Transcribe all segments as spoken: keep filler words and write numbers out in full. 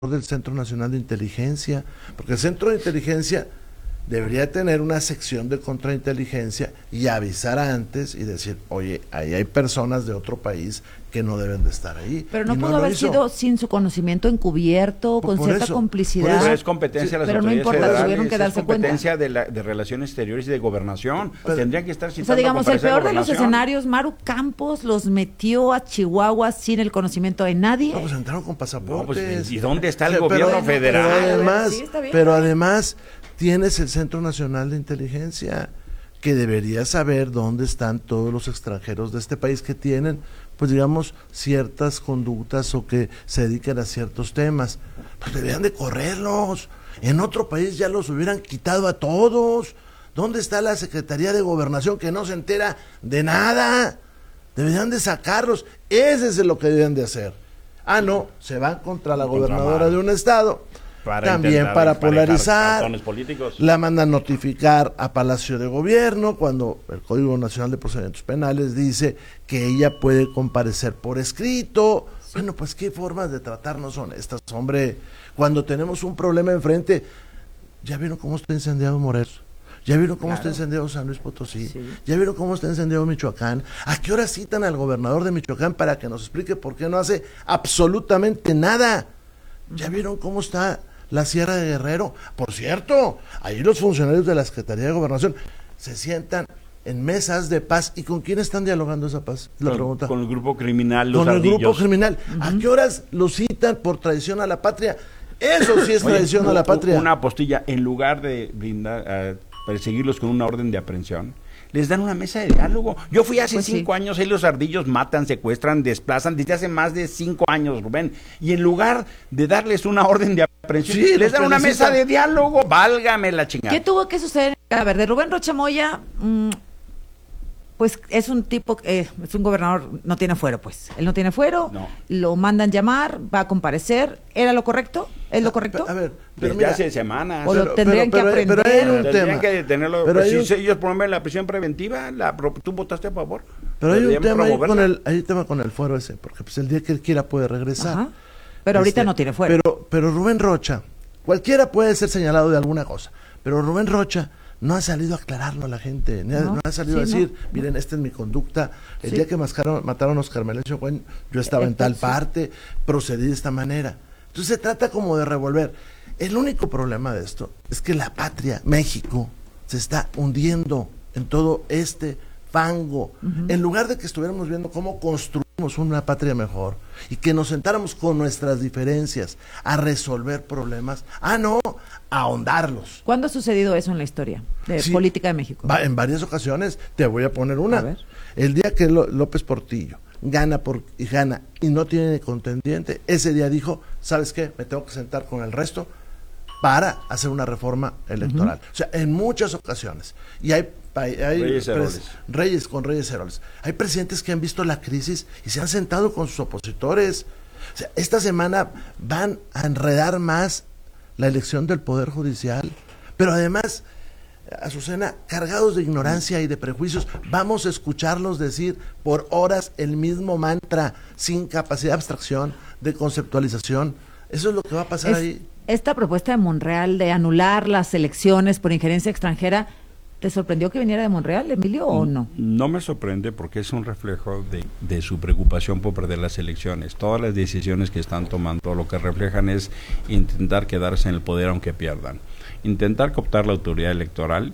del Centro Nacional de Inteligencia, porque el Centro de Inteligencia debería tener una sección de contrainteligencia y avisar antes y decir, oye, ahí hay personas de otro país que no deben de estar ahí. Pero no, no pudo haber hizo. sido sin su conocimiento encubierto, por, con por cierta eso, complicidad. Pero es competencia de las pero autoridades no importa, federales, tuvieron que darse es competencia cuenta. De, la, de relaciones exteriores y de gobernación. Pero, Tendrían que estar citando. O sea, digamos, el peor de los escenarios, Maru Campos los metió a Chihuahua sin el conocimiento de nadie. No, pues entraron con pasaportes. No, pues, ¿y dónde está el o sea, gobierno pero, federal? Pero además, sí, bien, pero además tienes el Centro Nacional de Inteligencia, que debería saber dónde están todos los extranjeros de este país que tienen, pues digamos, ciertas conductas o que se dediquen a ciertos temas. Pues deberían de correrlos. En otro país ya los hubieran quitado a todos. ¿Dónde está la Secretaría de Gobernación que no se entera de nada? Deberían de sacarlos. Ese es lo que deberían de hacer. Ah, no, se van contra la contra gobernadora Mar. de un estado. Para también para polarizar, la mandan notificar a Palacio de Gobierno cuando el Código Nacional de Procedimientos Penales dice que ella puede comparecer por escrito. Sí. Bueno, pues qué formas de tratarnos son estas, hombre. Cuando tenemos un problema enfrente, ¿ya vieron cómo está incendiado Morelos? ¿Ya vieron cómo claro. está incendiado San Luis Potosí? Sí. ¿Ya vieron cómo está incendiado Michoacán? ¿A qué hora citan al gobernador de Michoacán para que nos explique por qué no hace absolutamente nada? ¿Ya vieron cómo está la Sierra de Guerrero? Por cierto, ahí los funcionarios de la Secretaría de Gobernación se sientan en mesas de paz. ¿Y con quién están dialogando esa paz? La con, pregunta. Con el grupo criminal, los Con ardillos. el grupo criminal. Uh-huh. ¿A qué horas lo citan por traición a la patria? Eso sí es Oye, traición a la patria. Una apostilla, en lugar de brindar, uh, perseguirlos con una orden de aprehensión, les dan una mesa de diálogo. Yo fui hace pues cinco sí. años, ahí los ardillos matan, secuestran, desplazan, desde hace más de cinco años, Rubén. Y en lugar de darles una orden de aprehensión, sí, les dan una mesa de diálogo. Válgame la chingada. ¿Qué tuvo que suceder? A ver, de Rubén Rocha Moya, mmm, pues es un tipo, eh, es un gobernador, no tiene fuero, pues. Él no tiene fuero, no. Lo mandan llamar, va a comparecer. ¿Era lo correcto? ¿Es lo correcto? A ver, pero mira, hace semanas. O lo tendrían pero, pero, que aprender. Pero hay un tendrían tema. que detenerlo. Pero pues, un... si ellos promueven la prisión preventiva, la, ¿tú votaste a favor? Pero hay un tema ahí con el, hay un tema con el fuero ese, porque pues el día que él quiera puede regresar. Ajá. Pero este, ahorita no tiene fuero. Pero, pero Rubén Rocha, cualquiera puede ser señalado de alguna cosa, pero Rubén Rocha no ha salido a aclararlo a la gente, no, no ha salido sí, a decir, no. miren, esta es mi conducta, el sí. día que mascaron, mataron a Oscar Melencio, bueno, yo estaba en tal sí. parte, procedí de esta manera. Entonces se trata como de revolver. El único problema de esto es que la patria, México, se está hundiendo en todo este fango. Uh-huh. En lugar de que estuviéramos viendo cómo construimos una patria mejor y que nos sentáramos con nuestras diferencias a resolver problemas, ah, no, a ahondarlos. ¿Cuándo ha sucedido eso en la historia de sí, política de México? Va, en varias ocasiones, te voy a poner una. A el día que L- López Portillo gana por y gana y no tiene contendiente, ese día dijo, ¿sabes qué? Me tengo que sentar con el resto para hacer una reforma electoral. Uh-huh. O sea, en muchas ocasiones. Y hay, hay, hay Reyes, pres, Reyes con Reyes Heroles. Hay presidentes que han visto la crisis y se han sentado con sus opositores. O sea, esta semana van a enredar más la elección del Poder Judicial. Pero además, Azucena, cargados de ignorancia y de prejuicios, vamos a escucharlos decir por horas el mismo mantra, sin capacidad de abstracción, de conceptualización. Eso es lo que va a pasar es... ahí. Esta propuesta de Monreal de anular las elecciones por injerencia extranjera, ¿te sorprendió que viniera de Monreal, Emilio, o no? No me sorprende porque es un reflejo de, de su preocupación por perder las elecciones. Todas las decisiones que están tomando lo que reflejan es intentar quedarse en el poder aunque pierdan. Intentar cooptar la autoridad electoral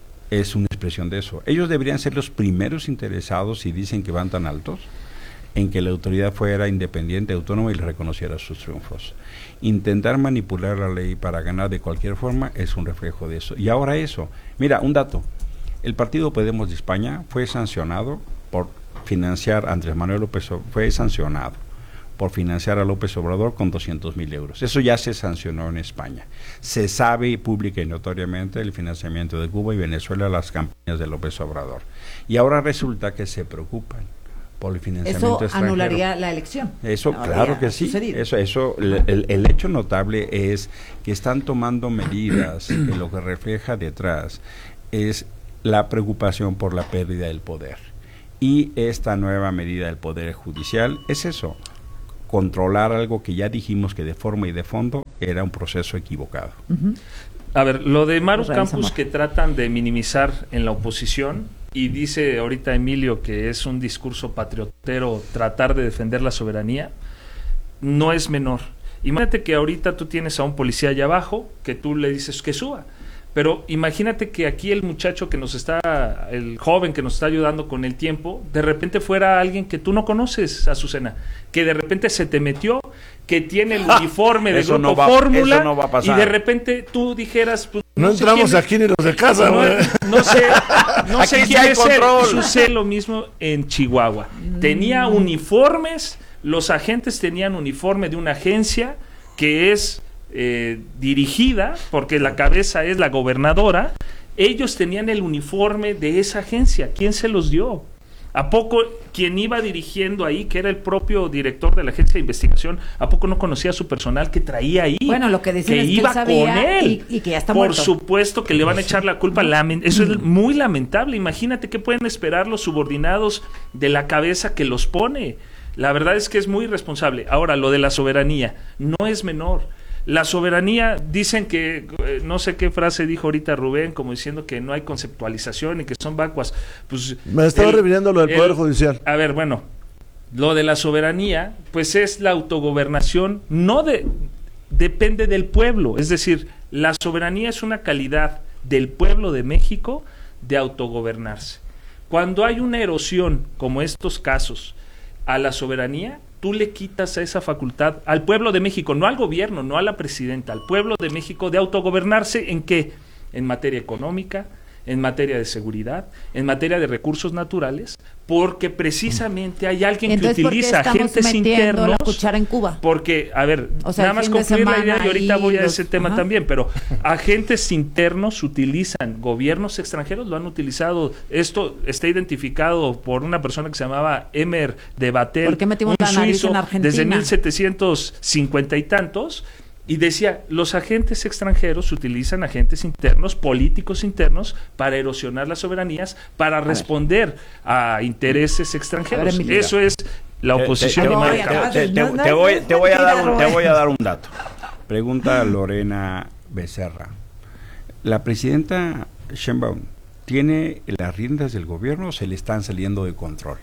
es una expresión de eso. Ellos deberían ser los primeros interesados, si dicen que van tan altos, en que la autoridad fuera independiente, autónoma y le reconociera sus triunfos. Intentar manipular la ley para ganar de cualquier forma es un reflejo de eso. Y ahora eso, mira, un dato, el partido Podemos de España fue sancionado por financiar a Andrés Manuel López Obrador, fue sancionado por financiar a López Obrador con doscientos mil euros. Eso ya se sancionó en España. Se sabe pública y notoriamente el financiamiento de Cuba y Venezuela a las campañas de López Obrador. Y ahora resulta que se preocupan por el financiamiento extranjero. Eso anularía la elección. Eso, no claro que sí. Sucedido. Eso, eso, el, el hecho notable es que están tomando medidas que lo que refleja detrás es la preocupación por la pérdida del poder. Y esta nueva medida del Poder Judicial es eso, controlar algo que ya dijimos que de forma y de fondo era un proceso equivocado. Uh-huh. A ver, lo de Maru Realizamos. Campus que tratan de minimizar en la oposición, y dice ahorita Emilio que es un discurso patriotero tratar de defender la soberanía, no es menor. Imagínate que ahorita tú tienes a un policía allá abajo que tú le dices que suba. Pero imagínate que aquí el muchacho que nos está, el joven que nos está ayudando con el tiempo, de repente fuera alguien que tú no conoces, Azucena, que de repente se te metió, que tiene el uniforme de Eso Grupo no va- Fórmula, eso no va a pasar. y de repente tú dijeras... Pues, No, sé entramos quién- aquí ni los de casa, no, güey. no sé, no Aquí sé sí quién hay es él. control. Sucede lo mismo en Chihuahua. Tenía uniformes, los agentes tenían uniforme de una agencia que es eh, dirigida, porque la cabeza es la gobernadora. Ellos tenían el uniforme de esa agencia. ¿Quién se los dio? ¿A poco quien iba dirigiendo ahí, que era el propio director de la agencia de investigación, a poco no conocía a su personal que traía ahí? Bueno, lo que dicen que es que iba él sabía con él. y- y que ya está Por muerto. supuesto que le van a echar la culpa. Lamen- Eso es muy lamentable. Imagínate qué pueden esperar los subordinados de la cabeza que los pone. La verdad es que es muy irresponsable. Ahora, lo de la soberanía no es menor. La soberanía, dicen que, eh, no sé qué frase dijo ahorita Rubén, como diciendo que no hay conceptualización y que son vacuas. Pues, Me estaba el- refiriendo a lo del el- Poder Judicial. A ver, bueno, lo de la soberanía, pues es la autogobernación, no de, depende del pueblo. Es decir, la soberanía es una calidad del pueblo de México de autogobernarse. Cuando hay una erosión, como estos casos, a la soberanía, tú le quitas a esa facultad al pueblo de México, no al gobierno, no a la presidenta, al pueblo de México de autogobernarse. ¿En qué? En materia económica, en materia de seguridad, en materia de recursos naturales, porque precisamente hay alguien Entonces, que ¿por qué utiliza estamos agentes metiendo internos. la cuchara en Cuba? Porque, a ver, O sea, nada el más fin de concluir la idea semana y ahorita ahí voy a los- ese tema ajá. también, pero agentes internos utilizan, gobiernos extranjeros lo han utilizado. Esto está identificado por una persona que se llamaba Emer de Batel, ¿Por qué metimos un la nariz suizo en Argentina? desde mil setecientos cincuenta y tantos. Y decía, los agentes extranjeros utilizan agentes internos, políticos internos, para erosionar las soberanías, para responder a intereses extranjeros. A ver, Emilio. Eso es la oposición. Te- te- No, te- ya acabas te- de- te- no, no, te voy- no, te voy a dar un- mentira, te voy a Rubén. dar un dato. Pregunta Lorena Becerra. ¿La presidenta Sheinbaum tiene las riendas del gobierno o se le están saliendo de control?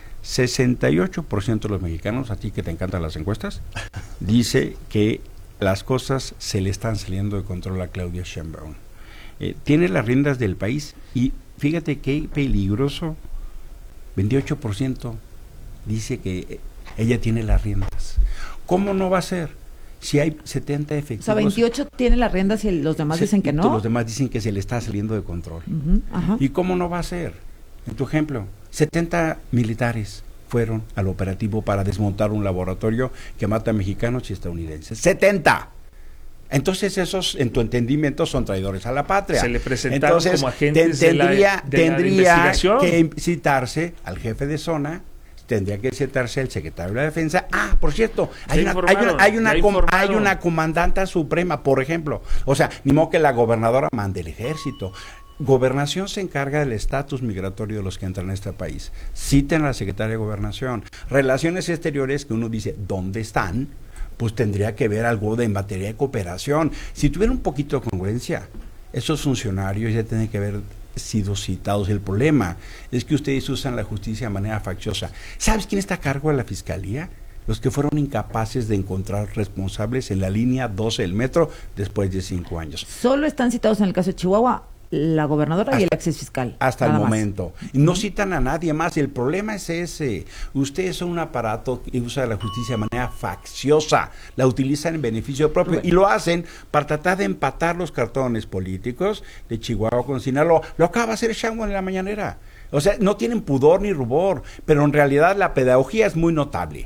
sesenta y ocho por ciento de los mexicanos, a ti que te encantan las encuestas, dice que las cosas se le están saliendo de control a Claudia Sheinbaum. Eh, tiene las riendas del país y fíjate qué peligroso, veintiocho por ciento dice que ella tiene las riendas. ¿Cómo no va a ser? Si hay setenta O efectivos. sea, veintiocho tiene las riendas y los demás se- dicen que no. Los demás dicen que se le está saliendo de control. Ujú, ajá. ¿Y cómo no va a ser? En tu ejemplo, setenta militares fueron al operativo para desmontar un laboratorio que mata a mexicanos y estadounidenses. ¡setenta! Entonces esos, en tu entendimiento, son traidores a la patria. Se le presentaron Entonces, como agentes ten- de la- tendría, de la tendría investigación. que citarse al jefe de zona, tendría que citarse al secretario de la defensa. Ah, por cierto, hay Ya una, hay una, informaron, hay una ya com- hay informaron. una comandanta suprema, por ejemplo. O sea, ni modo que la gobernadora mande el ejército. Gobernación se encarga del estatus migratorio de los que entran a este país. Citen a la secretaria de Gobernación. Relaciones exteriores, que uno dice, ¿dónde están? Pues tendría que ver algo de en materia de cooperación. Si tuviera un poquito de congruencia, esos funcionarios ya tienen que haber sido citados. El problema es que ustedes usan la justicia de manera facciosa. ¿Sabes quién está a cargo de la fiscalía? Los que fueron incapaces de encontrar responsables en la línea doce del metro después de cinco años. Solo están citados en el caso de Chihuahua la gobernadora Hasta- y el ex fiscal. Hasta el nada más. momento. No citan a nadie más. El problema es ese. Ustedes son un aparato que usa la justicia de manera facciosa. La utilizan en beneficio propio. Rubén. Y lo hacen para tratar de empatar los cartones políticos de Chihuahua con Sinaloa. Lo acaba de hacer Sheinbaum en la mañanera. O sea, no tienen pudor ni rubor. Pero en realidad la pedagogía es muy notable.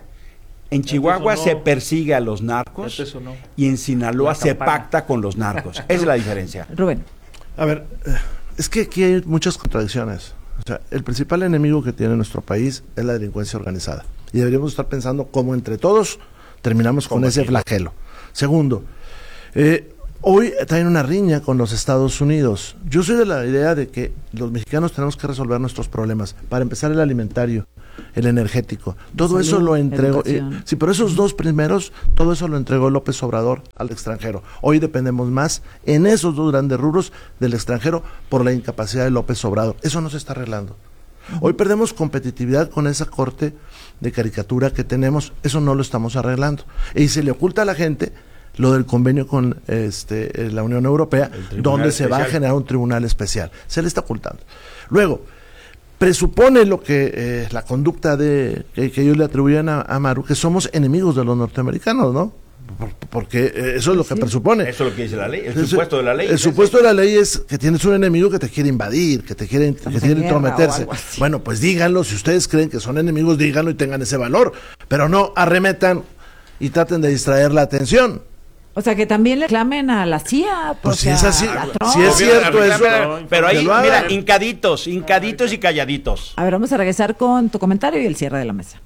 En Chihuahua sonó. se persigue a los narcos Ya te sonó. y en Sinaloa La se campana. pacta con los narcos. Esa es la diferencia. Rubén. A ver, eh, es que aquí hay muchas contradicciones. O sea, el principal enemigo que tiene nuestro país es la delincuencia organizada. Y deberíamos estar pensando cómo entre todos terminamos con ese flagelo. Segundo, eh, Hoy traen una riña con los Estados Unidos. Yo soy de la idea de que los mexicanos tenemos que resolver nuestros problemas. Para empezar, el alimentario, el energético. Todo eso lo entregó. Eh, sí, pero esos dos primeros, todo eso lo entregó López Obrador al extranjero. Hoy dependemos más en esos dos grandes rubros del extranjero por la incapacidad de López Obrador. Eso no se está arreglando. Hoy perdemos competitividad con esa corte de caricatura que tenemos. Eso no lo estamos arreglando. Y se le oculta a la gente lo del convenio con este, la Unión Europea, donde se va a generar un tribunal especial. Se le está ocultando. Luego, presupone lo que eh, la conducta de que, que ellos le atribuyen a, a Maru, que somos enemigos de los norteamericanos, ¿no? Por, porque eh, eso es lo que sí. presupone. Eso es lo que dice la ley, el, el supuesto de la ley. El supuesto de la ley es que tienes un enemigo que te quiere invadir, que te quiere, que quiere intrometerse. Bueno, pues díganlo, si ustedes creen que son enemigos, díganlo y tengan ese valor, pero no arremetan y traten de distraer la atención. O sea, que también le clamen a la C I A. Pues si es así, si es cierto eso. Pero ahí, mira, hincaditos, hincaditos y calladitos. A ver, vamos a regresar con tu comentario y el cierre de la mesa.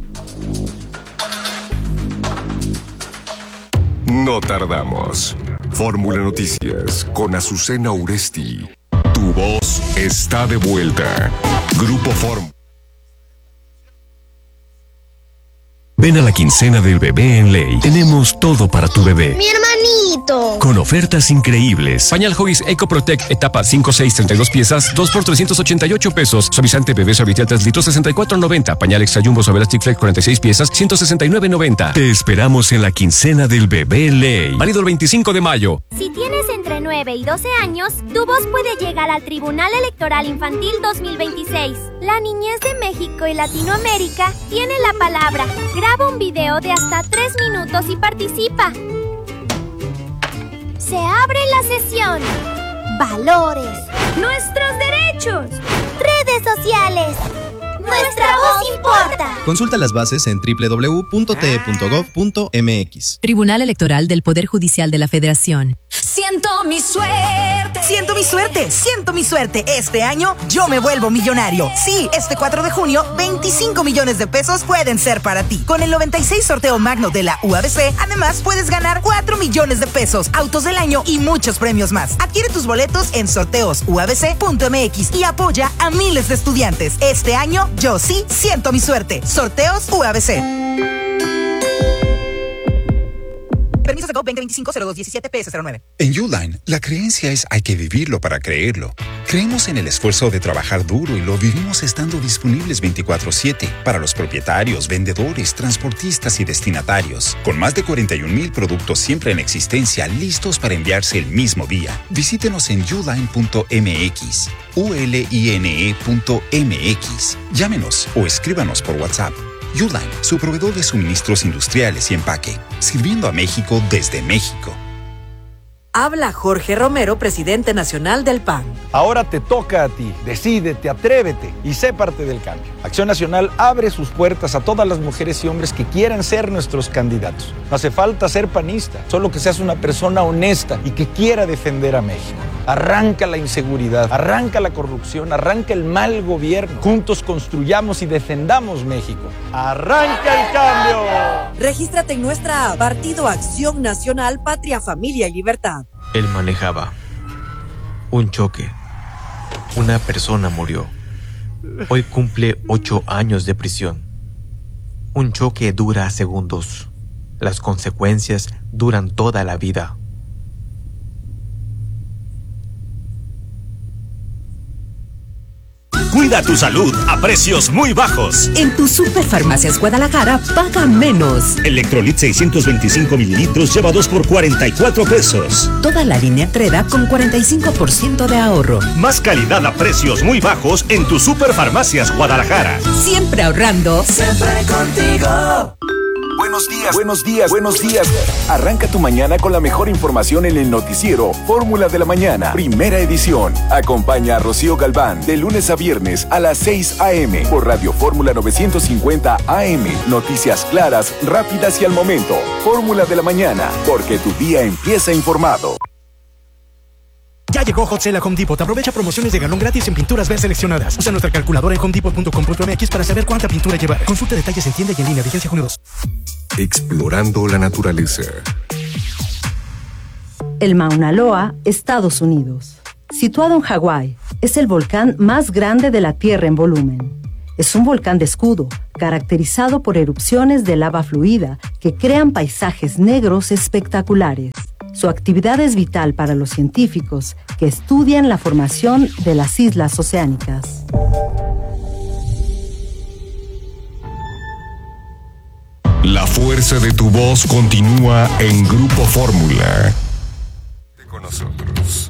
No tardamos. Fórmula Noticias con Azucena Uresti. Tu voz está de vuelta. Grupo Fórmula. Ven a la quincena del bebé en Ley. Tenemos todo para tu bebé. ¡Mi hermanito! Con ofertas increíbles. Pañal Huggies Eco Protect etapa cinco, seis, treinta y dos piezas, dos por trescientos ochenta y ocho pesos. Suavizante bebé Suavitel tres litros, sesenta y cuatro noventa. Pañal Extra Jumbo Suave Elastic Flex cuarenta y seis piezas, ciento sesenta y nueve noventa. Te esperamos en la quincena del bebé en Ley. Válido el veinticinco de mayo. Si tienes entre nueve y doce años, tu voz puede llegar al Tribunal Electoral Infantil dos mil veintiséis. La niñez de México y Latinoamérica tiene la palabra. Graba un video de hasta tres minutos y participa. Se abre la sesión. Valores. Nuestros derechos. Redes sociales. Nuestra voz importa. Consulta las bases en doble u doble u doble u punto t e punto gov punto m x. Tribunal Electoral del Poder Judicial de la Federación. Siento mi suerte. Siento mi suerte. Siento mi suerte. Este año yo me vuelvo millonario. Sí, este cuatro de junio, veinticinco millones de pesos pueden ser para ti. Con el noventa y seis sorteo magno de la U A B C, además puedes ganar cuatro millones de pesos, autos del año y muchos premios más. Adquiere tus boletos en sorteos u a b c punto m x y apoya a miles de estudiantes. Este año yo sí siento mi suerte. Sorteos U A B C. Permisos de C O veinte veinticinco cero dos diecisiete P S cero nueve. En Uline, la creencia es hay que vivirlo para creerlo. Creemos en el esfuerzo de trabajar duro y lo vivimos estando disponibles veinticuatro siete para los propietarios, vendedores, transportistas y destinatarios. Con más de cuarenta y un mil productos siempre en existencia, listos para enviarse el mismo día. Visítenos en uline punto m x, u l i n e punto m x. Llámenos o escríbanos por WhatsApp. Uline, su proveedor de suministros industriales y empaque, sirviendo a México desde México. Habla Jorge Romero, presidente nacional del P A N. Ahora te toca a ti. Decídete, atrévete y sé parte del cambio. Acción Nacional abre sus puertas a todas las mujeres y hombres que quieran ser nuestros candidatos. No hace falta ser panista, solo que seas una persona honesta y que quiera defender a México. Arranca la inseguridad, arranca la corrupción, arranca el mal gobierno. Juntos construyamos y defendamos México. ¡Arranca el cambio! Regístrate en nuestra app Partido Acción Nacional, Patria, Familia y Libertad. Él manejaba. Un choque. Una persona murió. Hoy cumple ocho años de prisión. Un choque dura segundos. Las consecuencias duran toda la vida. Cuida tu salud a precios muy bajos. En tu Superfarmacias Guadalajara, paga menos. Electrolit seiscientos veinticinco mililitros lleva dos por cuarenta y cuatro pesos. Toda la línea Treda con cuarenta y cinco por ciento de ahorro. Más calidad a precios muy bajos en tu Superfarmacias Guadalajara. Siempre ahorrando. Siempre contigo. Buenos días, buenos días, buenos días. Arranca tu mañana con la mejor información en el noticiero Fórmula de la Mañana, primera edición. Acompaña a Rocío Galván de lunes a viernes a las seis a eme por Radio Fórmula novecientos cincuenta A M. Noticias claras, rápidas y al momento. Fórmula de la Mañana, porque tu día empieza informado. Ya llegó Hot Sale a Home Depot. Aprovecha promociones de galón gratis en pinturas ver seleccionadas. Usa nuestra calculadora en home depot punto com punto m x para saber cuánta pintura llevar. Consulta detalles en tienda y en línea. Vigencia junio dos. Explorando la naturaleza. El Mauna Loa, Estados Unidos. Situado en Hawái, es el volcán más grande de la Tierra en volumen. Es un volcán de escudo, caracterizado por erupciones de lava fluida que crean paisajes negros espectaculares. Su actividad es vital para los científicos que estudian la formación de las islas oceánicas. La fuerza de tu voz continúa en Grupo Fórmula. Con nosotros.